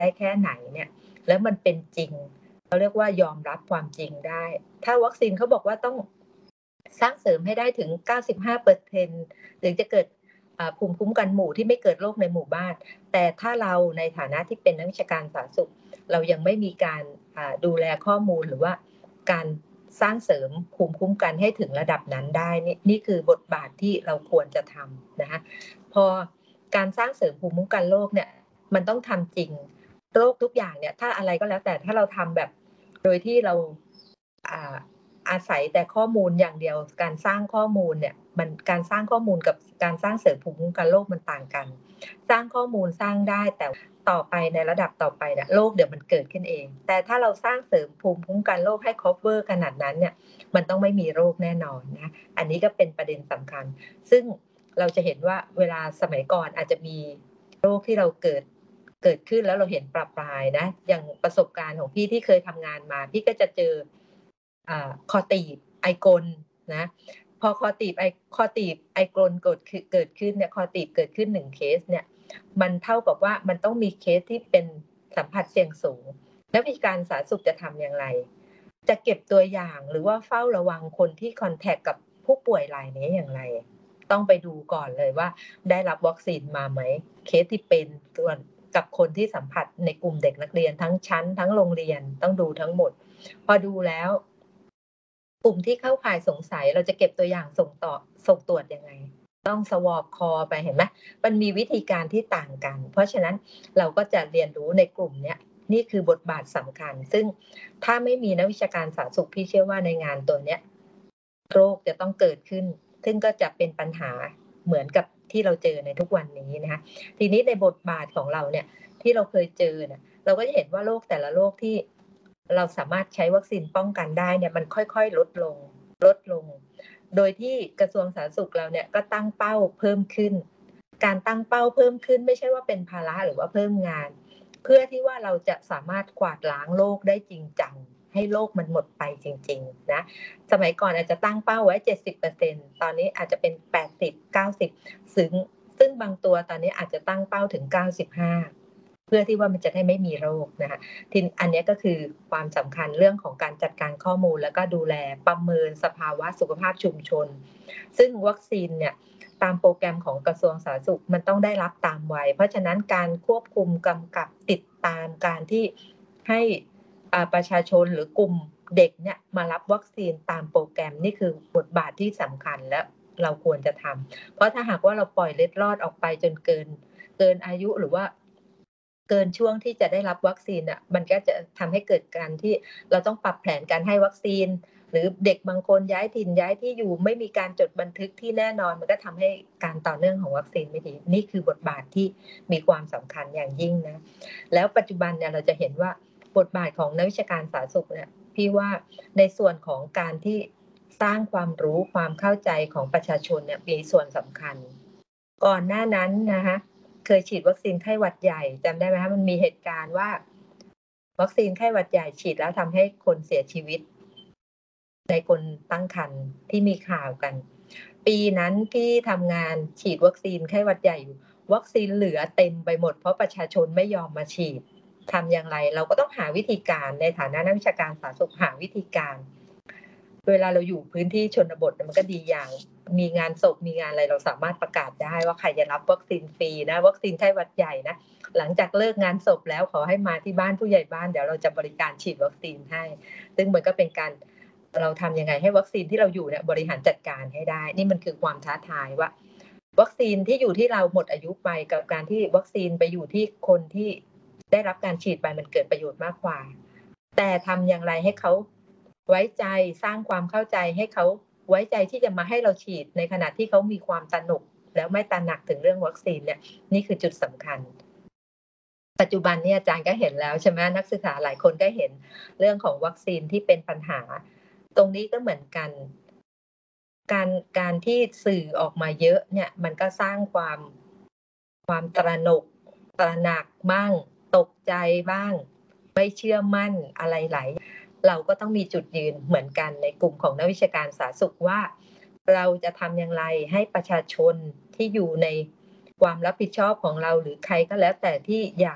ได้แค่ไหนเนี่ยแล้วมันเป็นจริงเขาเรียกว่ายอมรับความจริงได้ถ้าวัคซีนเขาบอกว่าต้องสร้างเสริมให้ได้ถึง 95% ถึงจะเกิดภูมิคุ้มกันหมู่ที่ไม่เกิดโรคในหมู่บ้านแต่ถ้าเราในฐานะที่เป็นนักวิชาการสาธารณสุขเรายังไม่มีการดูแลข้อมูลหรือว่าการสร้างเสริมภูมิคุ้มกันให้ถึงระดับนั้นได้นี่คือบทบาทที่เราควรจะทำนะคะพอการสร้างเสริมภูมิคุ้มกันโรคเนี่ยมันต้องทำจริงโรคทุกอย่างเนี่ยถ้าอะไรก็แล้วแต่ถ้าเราทำแบบโดยที่เราอาศัยแต่ข้อมูลอย่างเดียวการสร้างข้อมูลเนี่ยมันการสร้างข้อมูลกับการสร้างเสริมภูมิคุ้มกันโรคมันต่างกันสร้างข้อมูลสร้างได้แต่ต่อไปในระดับต่อไปเนี่ยโรคเดี๋ยวมันเกิดขึ้นเองแต่ถ้าเราสร้างเสริมภูมิคุ้มกันโรคให้ cover ขนาดนั้นเนี่ยมันต้องไม่มีโรคแน่นอนนะอันนี้ก็เป็นประเด็นสำคัญซึ่งเราจะเห็นว่าเวลาสมัยก่อนอาจจะมีโรคที่เราเกิดขึ้นแล้วเราเห็นปรับปรายนะอย่างประสบการณ์ของพี่ที่เคยทำงานมาพี่ก็จะเจอคอตีบไอกลนะพอคอตีบไอกลเกิดขึ้นเนี่ยคอตีบเกิดขึ้น1เคสเนี่ยมันเท่ากับว่ามันต้องมีเคสที่เป็นสัมผัสเสี่ยงสูงแล้ววิธีการสาธารณสุขจะทำอย่างไรจะเก็บตัวอย่างหรือว่าเฝ้าระวังคนที่คอนแทคกับผู้ป่วยรายนี้อย่างไรต้องไปดูก่อนเลยว่าได้รับวัคซีนมาไหมเคสที่เป็นส่วนกับคนที่สัมผัสในกลุ่มเด็กนักเรียนทั้งชั้นทั้งโรงเรียนต้องดูทั้งหมดพอดูแล้วกลุ่มที่เข้าข่ายสงสัยเราจะเก็บตัวอย่างส่งตรวจยังไงต้องสวอปคอไปเห็นไหมมันมีวิธีการที่ต่างกันเพราะฉะนั้นเราก็จะเรียนรู้ในกลุ่มเนี้ยนี่คือบทบาทสำคัญซึ่งถ้าไม่มีนักวิชาการสาธารณสุขพี่เชื่อว่าในงานตัวเนี้ยโรคจะต้องเกิดขึ้นซึ่งก็จะเป็นปัญหาเหมือนกับที่เราเจอในทุกวันนี้นะคะทีนี้ในบทบาทของเราเนี่ยที่เราเคยเจอเนี่ยเราก็จะเห็นว่าโรคแต่ละโรคที่เราสามารถใช้วัคซีนป้องกันได้เนี่ยมันค่อยๆลดลงโดยที่กระทรวงสาธารณสุขเราเนี่ยก็ตั้งเป้าเพิ่มขึ้นการตั้งเป้าเพิ่มขึ้นไม่ใช่ว่าเป็นภาระหรือว่าเพิ่มงานเพื่อที่ว่าเราจะสามารถกวาดล้างโรคได้จริงจังให้โรคมันหมดไปจริงๆนะสมัยก่อนอาจจะตั้งเป้าไว้ 70% ตอนนี้อาจจะเป็น 80 90ซึ่งบางตัวตอนนี้อาจจะตั้งเป้าถึง 95เพื่อที่ว่ามันจะได้ไม่มีโรคนะคะทีอันนี้ก็คือความสำคัญเรื่องของการจัดการข้อมูลแล้วก็ดูแลประเมินสภาวะสุขภาพชุมชนซึ่งวัคซีนเนี่ยตามโปรแกรมของกระทรวงสาธารณสุขมันต้องได้รับตามวัยเพราะฉะนั้นการควบคุมกำกับติดตามการที่ให้ประชาชนหรือกลุ่มเด็กเนี่ยมารับวัคซีนตามโปรแกรมนี่คือบทบาทที่สำคัญและเราควรจะทำเพราะถ้าหากว่าเราปล่อยเล็ดลอดออกไปจนเกินอายุหรือว่าเกินช่วงที่จะได้รับวัคซีนอ่ะมันก็จะทำให้เกิดการที่เราต้องปรับแผนการให้วัคซีนหรือเด็กบางคนย้ายถิ่นย้ายที่อยู่ไม่มีการจดบันทึกที่แน่นอนมันก็ทำให้การต่อเนื่องของวัคซีนไม่ดีนี่คือบทบาทที่มีความสำคัญอย่างยิ่งนะแล้วปัจจุบันเนี่ยเราจะเห็นว่าบทบาทของนักวิชาการสาธารณสุขเนี่ยพี่ว่าในส่วนของการที่สร้างความรู้ความเข้าใจของประชาชนเนี่ยมีส่วนสำคัญก่อนหน้านั้นนะคะเคยฉีดวัคซีนไข้หวัดใหญ่จำได้ไหมคะมันมีเหตุการณ์ว่าวัคซีนไข้หวัดใหญ่ฉีดแล้วทำให้คนเสียชีวิตในคนตั้งครรภ์ที่มีข่าวกันปีนั้นที่ทำงานฉีดวัคซีนไข้หวัดใหญ่อยู่วัคซีนเหลือเต็มไปหมดเพราะประชาชนไม่ยอมมาฉีดทำอย่างไรเราก็ต้องหาวิธีการในฐานะนักวิชาการสาธารณสุขหาวิธีการเวลาเราอยู่พื้นที่ชนบทมันก็ดีอย่างมีงานศพมีงานอะไรเราสามารถประกาศได้ว่าใครจะรับวัคซีนฟรีนะวัคซีนไข้หวัดใหญ่นะหลังจากเลิกงานศพแล้วขอให้มาที่บ้านผู้ใหญ่บ้านเดี๋ยวเราจะบริการฉีดวัคซีนให้ซึ่งมันก็เป็นการเราทำยังไงให้วัคซีนที่เราอยู่เนี่ยบริหารจัดการให้ได้นี่มันคือความท้าทายว่าวัคซีนที่อยู่ที่เราหมดอายุไปกับการที่วัคซีนไปอยู่ที่คนที่ได้รับการฉีดไปมันเกิดประโยชน์มากกว่าแต่ทำอย่างไรให้เขาไว้ใจสร้างความเข้าใจให้เขาไว้ใจที่จะมาให้เราฉีดในขณะที่เขามีความตระหนกแล้วไม่ตระหนักถึงเรื่องวัคซีนเนี่ยนี่คือจุดสำคัญปัจจุบันนี้อาจารย์ก็เห็นแล้วใช่ไหมนักศึกษาหลายคนก็เห็นเรื่องของวัคซีนที่เป็นปัญหาตรงนี้ก็เหมือนกันการที่สื่อออกมาเยอะเนี่ยมันก็สร้างความตระหนกตระหนักบ้างตกใจบ้างไม่เชื่อมั่นอะไรหลายเราก็ต้องมีจุดยืนเหมือนกันในกลุ่มของนักวิชาการสาธารณสุขว่าเราจะทำอย่างไรให้ประชาชนที่อยู่ในความรับผิดชอบของเราหรือใครก็แล้วแต่ที่อยาก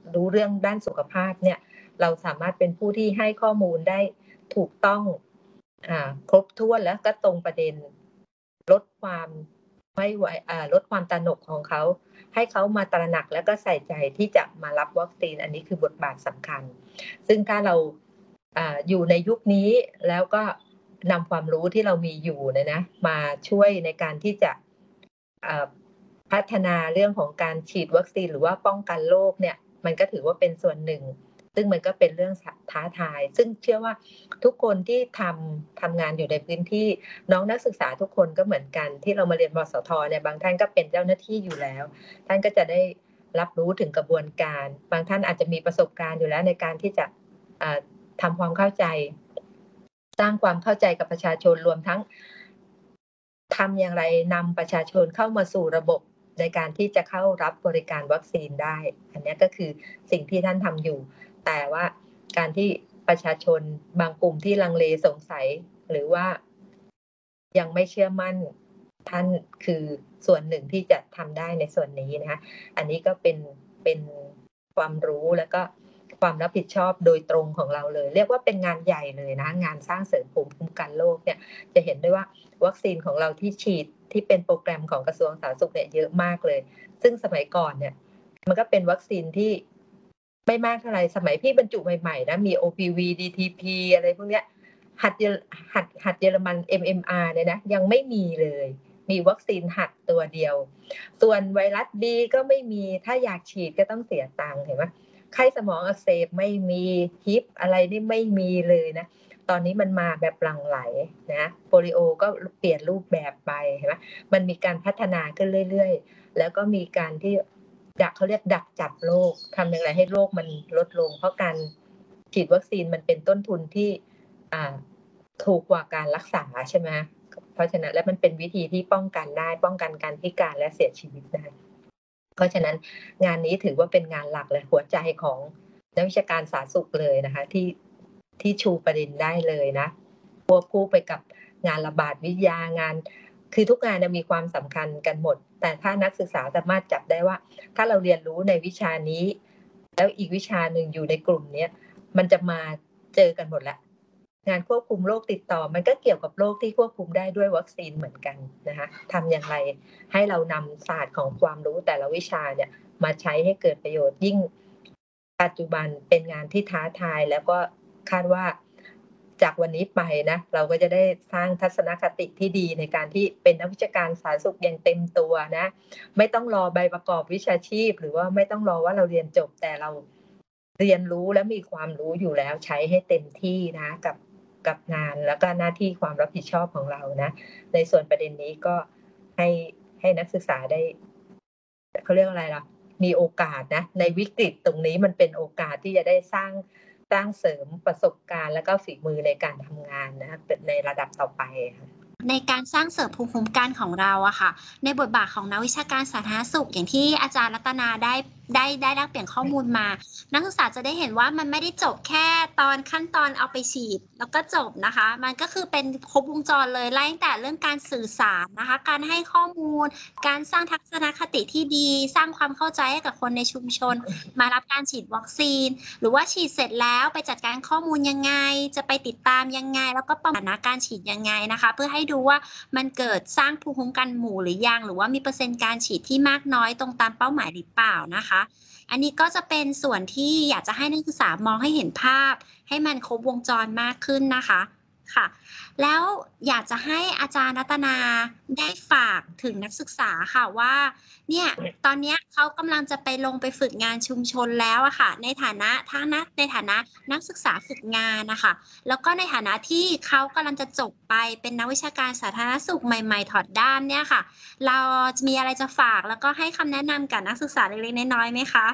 รู้เรื่องด้านสุขภาพเนี่ยเราสามารถเป็นผู้ที่ให้ข้อมูลได้ถูกต้องครบถ้วนและก็ตรงประเด็นลดความไม่ไหวลดความตระหนกของเขาให้เขามาตระหนักแล้วก็ใส่ใจที่จะมารับวัคซีนอันนี้คือบทบาทสำคัญซึ่งถ้าเราอยู่ในยุคนี้แล้วก็นำความรู้ที่เรามีอยู่นะมาช่วยในการที่จะพัฒนาเรื่องของการฉีดวัคซีนหรือว่าป้องกันโรคเนี่ยมันก็ถือว่าเป็นส่วนหนึ่งซึ่งมันก็เป็นเรื่องท้าทายซึ่งเชื่อว่าทุกคนที่ทำงานอยู่ในพื้นที่น้องนักศึกษาทุกคนก็เหมือนกันที่เรามาเรียนมสทเนี่ยบางท่านก็เป็นเจ้าหน้าที่อยู่แล้วท่านก็จะได้รับรู้ถึงกระบวนการบางท่านอาจจะมีประสบการณ์อยู่แล้วในการที่จะทำความเข้าใจสร้างความเข้าใจกับประชาชนรวมทั้งทำอย่างไรนำประชาชนเข้ามาสู่ระบบในการที่จะเข้ารับบริการวัคซีนได้อันนี้ก็คือสิ่งที่ท่านทำอยู่แต่ว่าการที่ประชาชนบางกลุ่มที่ลังเลสงสัยหรือว่ายังไม่เชื่อมั่นท่านคือส่วนหนึ่งที่จะทำได้ในส่วนนี้นะคะอันนี้ก็เป็นความรู้แล้วก็ความรับผิดชอบโดยตรงของเราเลยเรียกว่าเป็นงานใหญ่เลยนะงานสร้างเสริมภูมิคุ้มกันโรคเนี่ยจะเห็นได้ว่าวัคซีนของเราที่ฉีดที่เป็นโปรแกรมของกระทรวงสาธารณสุขเนี่ยเยอะมากเลยซึ่งสมัยก่อนเนี่ยมันก็เป็นวัคซีนที่ไม่มากเท่าไหร่สมัยพี่บรรจุใหม่ๆนะมี OPV DTP อะไรพวกเนี้ยหัดเยอรมัน MMR เนี่ยนะยังไม่มีเลยมีวัคซีนหัดตัวเดียวส่วนไวรัส B ก็ไม่มีถ้าอยากฉีดก็ต้องเสียตังค์เห็นไหมไข้สมองอักเสบไม่มีฮิปอะไรนี่ไม่มีเลยนะตอนนี้มันมาแบบหลั่งไหลนะโปลิโอก็เปลี่ยนรูปแบบไปเห็นไหมมันมีการพัฒนาขึ้นเรื่อยๆแล้วก็มีการที่เขาเรียกดักจับโรคทำอย่างไรให้โรคมันลดลงเพราะการฉีดวัคซีนมันเป็นต้นทุนที่ถูกกว่าการรักษาใช่ไหมเพราะฉะนั้นและมันเป็นวิธีที่ป้องกันได้ป้องกันการพิการและเสียชีวิตได้เพราะฉะนั้นงานนี้ถือว่าเป็นงานหลักและหัวใจของนักวิชาการสาธารณสุขเลยนะคะที่ชูประเด็นได้เลยนะควบคู่ไปกับงานระบาดวิทยางานคือทุกงานมีความสำคัญกันหมดแต่ถ้านักศึกษาสามารถจับได้ว่าถ้าเราเรียนรู้ในวิชานี้แล้วอีกวิชาหนึ่งอยู่ในกลุ่มนี้มันจะมาเจอกันหมดแล้วงานควบคุมโรคติดต่อมันก็เกี่ยวกับโรคที่ควบคุมได้ด้วยวัคซีนเหมือนกันนะคะทำอย่างไรให้เรานำศาสตร์ของความรู้แต่ละวิชาเนี่ยมาใช้ให้เกิดประโยชน์ยิ่งปัจจุบันเป็นงานที่ท้าทายแล้วก็คาดว่าจากวันนี้ไปนะเราก็จะได้สร้างทัศนคติที่ดีในการที่เป็นนักวิชาการสาธารณสุขอย่างเต็มตัวนะไม่ต้องรอใบประกอบวิชาชีพหรือว่าไม่ต้องรอว่าเราเรียนจบแต่เราเรียนรู้และมีความรู้อยู่แล้วใช้ให้เต็มที่นะกับงานแล้วก็หน้าที่ความรับผิดชอบของเรานะในส่วนประเด็นนี้ก็ให้นักศึกษาได้เขาเรียกอะไรล่ะมีโอกาสนะในวิกฤตตรงนี้มันเป็นโอกาสที่จะได้สร้างเสริมประสบการณ์แล้วก็ฝีมือในการทำงานนะในระดับต่อไปค่ะในการสร้างเสริมภูมิคุ้มกันของเราอะค่ะในบทบาทของนักวิชาการสาธารณสุขอย่างที่อาจารย์รัตนาได้แลกเปลี่ยนข้อมูลมานักศึกษาจะได้เห็นว่ามันไม่ได้จบแค่ตอนขั้นตอนเอาไปฉีดแล้วก็จบนะคะมันก็คือเป็นครบวงจรเลยไล่ตั้งแต่เรื่องการสื่อสารนะคะการให้ข้อมูลการสร้างทัศนคติที่ดีสร้างความเข้าใจให้กับคนในชุมชนมารับการฉีดวัคซีนหรือว่าฉีดเสร็จแล้วไปจัดการข้อมูลยังไงจะไปติดตามยังไงแล้วก็ประมาณการฉีดยังไงนะคะเพื่อให้ดูว่ามันเกิดสร้างภูมิคุ้มกันหมู่หรือยังหรือว่ามีเปอร์เซ็นต์การฉีดที่มากน้อยตรงตามเป้าหมายหรือเปล่านะคะอันนี้ก็จะเป็นส่วนที่อยากจะให้นักศึกษามองให้เห็นภาพให้มันครบวงจรมากขึ้นนะคะค่ะแล้วอยากจะให้อาจารย์รัตนาได้ฝากถึงนักศึกษาค่ะว่าเนี่ยตอนนี้เขากำลังจะไปลงไปฝึกงานชุมชนแล้วอะค่ะในฐานะนักศึกษาฝึกงานนะคะแล้วก็ในฐานะที่เขากำลังจะจบไปเป็นนักวิชาการสาธารณสุขใหม่ๆถอดด้านเนี่ยค่ะเราจะมีอะไรจะฝากแล้วก็ให้คำแนะนำกับนักศึกษาเล็กๆน้อยๆไหมคะ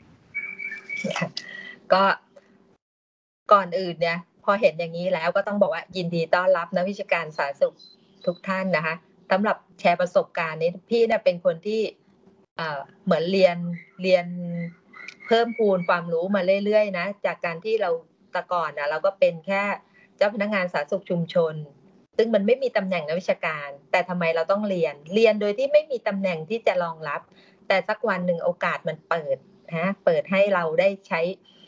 ก็ก่อนอื่นเนี่ยพอเห็นอย่างนี้แล้วก็ต้องบอกว่ายินดีต้อนรับนักวิชาการสาธารณสุขทุกท่านนะคะสำหรับแชร์ประสบการณ์นี้พี่เนี่ยเป็นคนที่เหมือนเรียนเพิ่มพูนความรู้มาเรื่อยๆนะจากการที่เราแต่ก่อนนะเราก็เป็นแค่เจ้าพนักงานสาธารณสุขชุมชนซึ่งมันไม่มีตำแหน่งนักวิชาการแต่ทำไมเราต้องเรียนโดยที่ไม่มีตำแหน่งที่จะรองรับแต่สักวันหนึ่งโอกาสมันเปิดนะเปิดให้เราได้ใช้